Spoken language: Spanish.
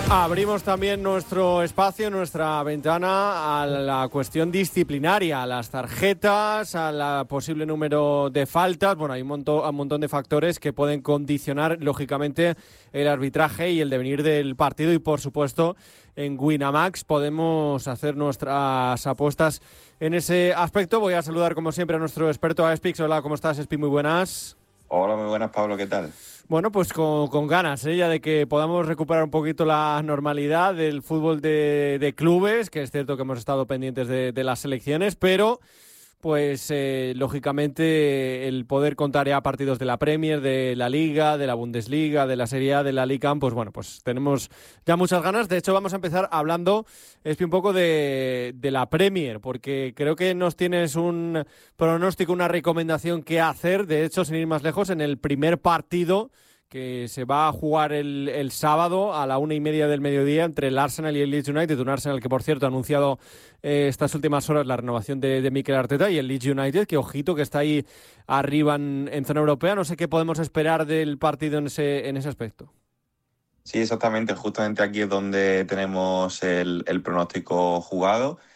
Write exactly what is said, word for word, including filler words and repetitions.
Abrimos también nuestro espacio, nuestra ventana a la cuestión disciplinaria, a las tarjetas, al posible número de faltas. Bueno, hay un montón, un montón de factores que pueden condicionar, lógicamente, el arbitraje y el devenir del partido. Y, por supuesto, en Winamax podemos hacer nuestras apuestas en ese aspecto. Voy a saludar, como siempre, a nuestro experto, a Espix. Hola, ¿cómo estás, Espi? Muy buenas. Hola, muy buenas, Pablo, ¿qué tal? Bueno, pues con, con ganas, ¿eh? Ya de que podamos recuperar un poquito la normalidad del fútbol de, de clubes, que es cierto que hemos estado pendientes de, de las selecciones, pero pues eh, lógicamente el poder contar ya partidos de la Premier, de la Liga, de la Bundesliga, de la Serie A, de la Liga, pues bueno, pues tenemos ya muchas ganas. De hecho, vamos a empezar hablando es un poco de, de la Premier, porque creo que nos tienes un pronóstico, una recomendación que hacer. De hecho, sin ir más lejos, en el primer partido que se va a jugar el, el sábado a la una y media del mediodía entre el Arsenal y el Leeds United, un Arsenal que, por cierto, ha anunciado eh, estas últimas horas la renovación de, de Mikel Arteta, y el Leeds United, que ojito que está ahí arriba en, en zona europea. No sé qué podemos esperar del partido en ese, en ese aspecto. Sí, exactamente, justamente aquí es donde tenemos el, el pronóstico jugado.